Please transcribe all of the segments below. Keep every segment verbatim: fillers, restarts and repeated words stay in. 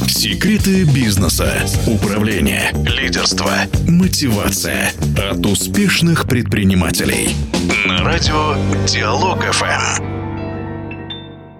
Секреты бизнеса, управления, лидерства, мотивация от успешных предпринимателей. На радио Диалог эф эм.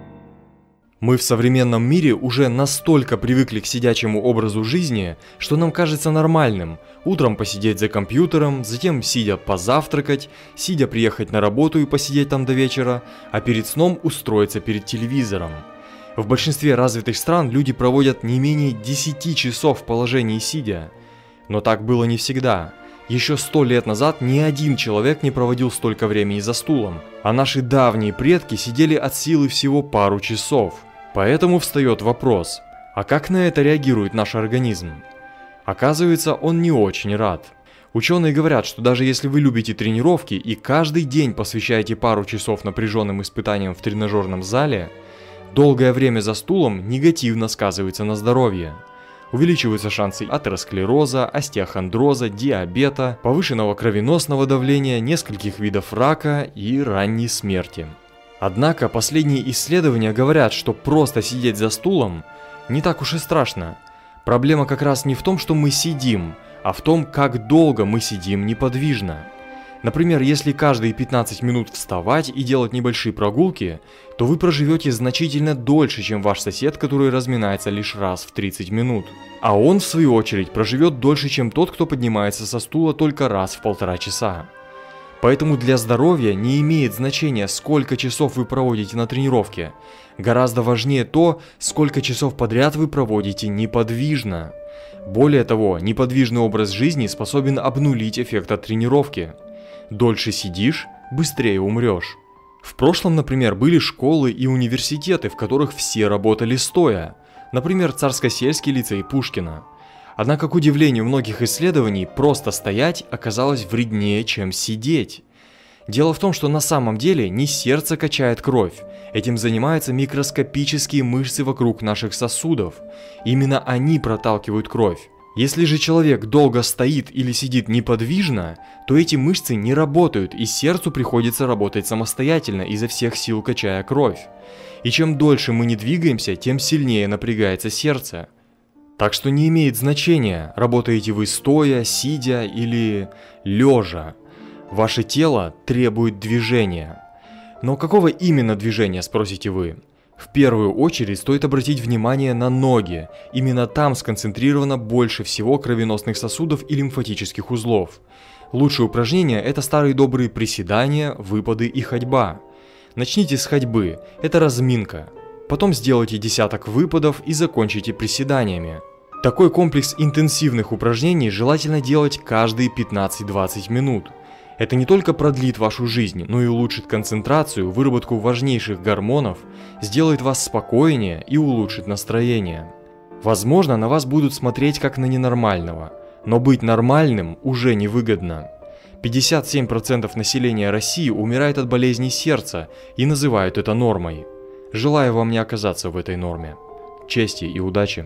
Мы в современном мире уже настолько привыкли к сидячему образу жизни, что нам кажется нормальным утром посидеть за компьютером, затем сидя позавтракать, сидя приехать на работу и посидеть там до вечера, а перед сном устроиться перед телевизором. В большинстве развитых стран люди проводят не менее десяти часов в положении сидя. Но так было не всегда. Еще сто лет назад ни один человек не проводил столько времени за стулом, а наши давние предки сидели от силы всего пару часов. Поэтому встает вопрос, а как на это реагирует наш организм? Оказывается, он не очень рад. Ученые говорят, что даже если вы любите тренировки и каждый день посвящаете пару часов напряженным испытаниям в тренажерном зале, долгое время за стулом негативно сказывается на здоровье. Увеличиваются шансы атеросклероза, остеохондроза, диабета, повышенного кровеносного давления, нескольких видов рака и ранней смерти. Однако последние исследования говорят, что просто сидеть за стулом не так уж и страшно. Проблема как раз не в том, что мы сидим, а в том, как долго мы сидим неподвижно. Например, если каждые пятнадцать минут вставать и делать небольшие прогулки, то вы проживете значительно дольше, чем ваш сосед, который разминается лишь раз в тридцать минут. А он, в свою очередь, проживет дольше, чем тот, кто поднимается со стула только раз в полтора часа. Поэтому для здоровья не имеет значения, сколько часов вы проводите на тренировке. Гораздо важнее то, сколько часов подряд вы проводите неподвижно. Более того, неподвижный образ жизни способен обнулить эффект от тренировки. Дольше сидишь, быстрее умрешь. В прошлом, например, были школы и университеты, в которых все работали стоя. Например, Царско-сельский лицей Пушкина. Однако, к удивлению многих исследований, просто стоять оказалось вреднее, чем сидеть. Дело в том, что на самом деле не сердце качает кровь. Этим занимаются микроскопические мышцы вокруг наших сосудов. Именно они проталкивают кровь. Если же человек долго стоит или сидит неподвижно, то эти мышцы не работают, и сердцу приходится работать самостоятельно, изо всех сил качая кровь. И чем дольше мы не двигаемся, тем сильнее напрягается сердце. Так что не имеет значения, работаете вы стоя, сидя или лежа. Ваше тело требует движения. Но какого именно движения, спросите вы? В первую очередь стоит обратить внимание на ноги. Именно там сконцентрировано больше всего кровеносных сосудов и лимфатических узлов. Лучшие упражнения – это старые добрые приседания, выпады и ходьба. Начните с ходьбы, это разминка. Потом сделайте десяток выпадов и закончите приседаниями. Такой комплекс интенсивных упражнений желательно делать каждые пятнадцать-двадцать минут. Это не только продлит вашу жизнь, но и улучшит концентрацию, выработку важнейших гормонов, сделает вас спокойнее и улучшит настроение. Возможно, на вас будут смотреть как на ненормального, но быть нормальным уже невыгодно. пятьдесят семь процентов населения России умирает от болезней сердца и называют это нормой. Желаю вам не оказаться в этой норме. Чести и удачи!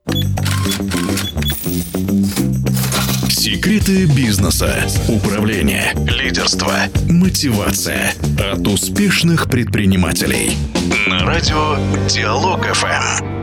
Секреты бизнеса, управления, лидерства, мотивация от успешных предпринимателей. На радио Диалог эф эм.